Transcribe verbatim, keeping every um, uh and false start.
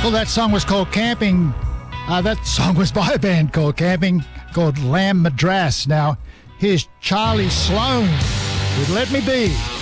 Well, that song was called Camping. Uh, that song was by a band called Camping, called Lamb Madras. Now, here's Charlie Sloan with Let Me Be.